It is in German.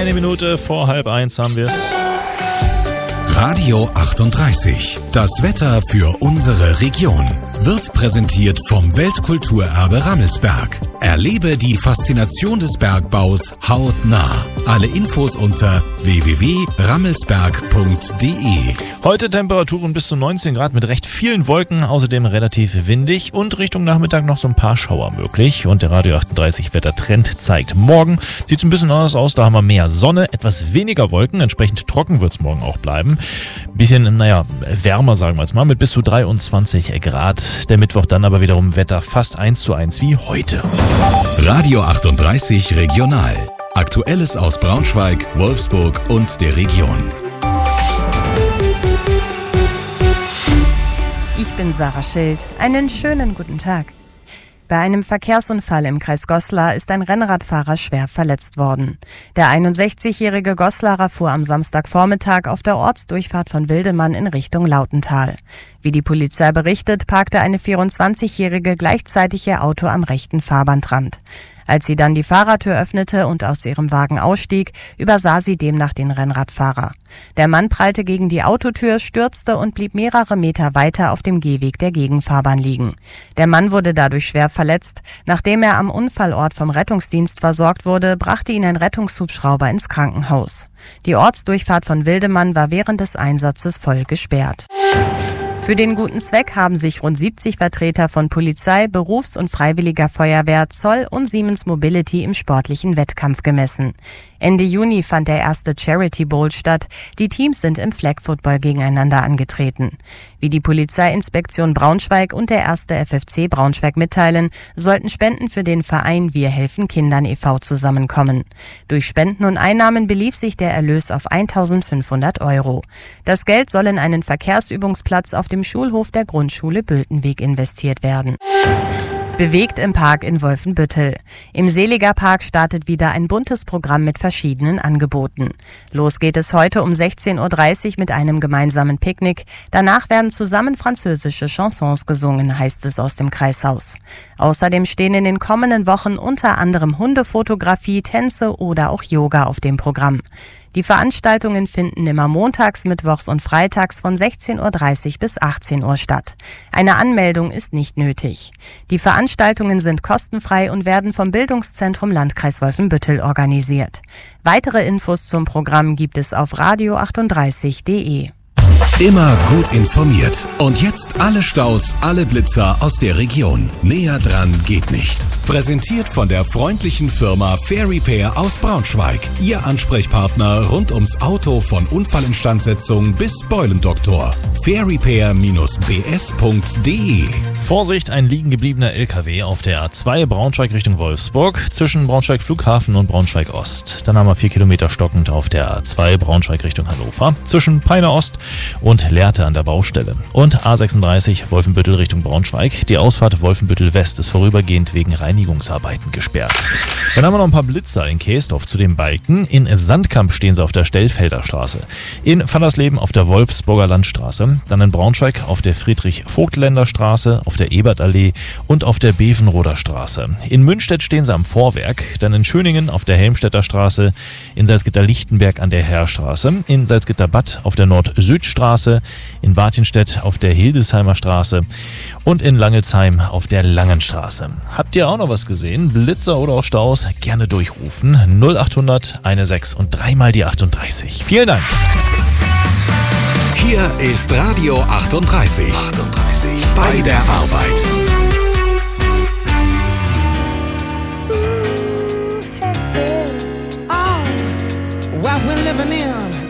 Eine Minute vor 12:30 haben wir es. Radio 38. Das Wetter für unsere Region wird präsentiert vom Weltkulturerbe Rammelsberg. Erlebe die Faszination des Bergbaus hautnah. Alle Infos unter www.rammelsberg.de. Heute Temperaturen bis zu 19 Grad mit recht vielen Wolken, außerdem relativ windig und Richtung Nachmittag noch so ein paar Schauer möglich. Und der Radio 38 Wettertrend zeigt, morgen sieht es ein bisschen anders aus, da haben wir mehr Sonne, etwas weniger Wolken, entsprechend trocken wird es morgen auch bleiben. Bisschen, wärmer sagen wir jetzt mal, mit bis zu 23 Grad. Der Mittwoch dann aber wiederum Wetter fast 1:1 wie heute. Radio 38 Regional. Aktuelles aus Braunschweig, Wolfsburg und der Region. Ich bin Sarah Schild. Einen schönen guten Tag. Bei einem Verkehrsunfall im Kreis Goslar ist ein Rennradfahrer schwer verletzt worden. Der 61-jährige Goslarer fuhr am Samstagvormittag auf der Ortsdurchfahrt von Wildemann in Richtung Lautental. Wie die Polizei berichtet, parkte eine 24-jährige gleichzeitig ihr Auto am rechten Fahrbahnrand. Als sie dann die Fahrertür öffnete und aus ihrem Wagen ausstieg, übersah sie demnach den Rennradfahrer. Der Mann prallte gegen die Autotür, stürzte und blieb mehrere Meter weiter auf dem Gehweg der Gegenfahrbahn liegen. Der Mann wurde dadurch schwer verletzt. Nachdem er am Unfallort vom Rettungsdienst versorgt wurde, brachte ihn ein Rettungshubschrauber ins Krankenhaus. Die Ortsdurchfahrt von Wildemann war während des Einsatzes voll gesperrt. Für den guten Zweck haben sich rund 70 Vertreter von Polizei, Berufs- und Freiwilliger Feuerwehr, Zoll und Siemens Mobility im sportlichen Wettkampf gemessen. Ende Juni fand der erste Charity Bowl statt. Die Teams sind im Flag Football gegeneinander angetreten. Wie die Polizeiinspektion Braunschweig und der erste FFC Braunschweig mitteilen, sollten Spenden für den Verein Wir helfen Kindern e.V. zusammenkommen. Durch Spenden und Einnahmen belief sich der Erlös auf 1.500 €. Das Geld soll in einen Verkehrsübungsplatz auf dem Schulhof der Grundschule Bültenweg investiert werden. Bewegt im Park in Wolfenbüttel. Im Seliger Park startet wieder ein buntes Programm mit verschiedenen Angeboten. Los geht es heute um 16:30 Uhr mit einem gemeinsamen Picknick. Danach werden zusammen französische Chansons gesungen, heißt es aus dem Kreishaus. Außerdem stehen in den kommenden Wochen unter anderem Hundefotografie, Tänze oder auch Yoga auf dem Programm. Die Veranstaltungen finden immer montags, mittwochs und freitags von 16:30 Uhr bis 18 Uhr statt. Eine Anmeldung ist nicht nötig. Die Veranstaltungen sind kostenfrei und werden vom Bildungszentrum Landkreis Wolfenbüttel organisiert. Weitere Infos zum Programm gibt es auf radio38.de. Immer gut informiert. Und jetzt alle Staus, alle Blitzer aus der Region. Näher dran geht nicht. Präsentiert von der freundlichen Firma Fair Repair aus Braunschweig. Ihr Ansprechpartner rund ums Auto von Unfallinstandsetzung bis Beulendoktor. fairrepair-bs.de. Vorsicht, ein liegen gebliebener LKW auf der A2 Braunschweig Richtung Wolfsburg zwischen Braunschweig Flughafen und Braunschweig Ost. Dann haben wir 4 Kilometer stockend auf der A2 Braunschweig Richtung Hannover zwischen Peine Ost und Lehrte an der Baustelle. Und A36 Wolfenbüttel Richtung Braunschweig. Die Ausfahrt Wolfenbüttel West ist vorübergehend wegen Reinigungsarbeiten gesperrt. Dann haben wir noch ein paar Blitzer in Keesdorf zu den Balken. In Sandkamp stehen sie auf der Stellfelder Straße. In Vandersleben auf der Wolfsburger Landstraße. Dann in Braunschweig auf der Friedrich-Vogtländer Straße, auf der Ebertallee und auf der Bevenroder Straße. In Münstedt stehen sie am Vorwerk. Dann in Schöningen auf der Helmstedter Straße. In Salzgitter-Lichtenberg an der Heerstraße. In Salzgitter-Bad auf der Nord-Süd-Straße. In Bartjenstedt auf der Hildesheimer Straße. Und in Langelsheim auf der Langenstraße. Habt ihr auch noch was gesehen? Blitzer oder auch Staus? Gerne durchrufen. 0800 16 und 3 mal die 38. Vielen Dank. Hier ist Radio 38. Bei der Arbeit. Oh, what we're living in.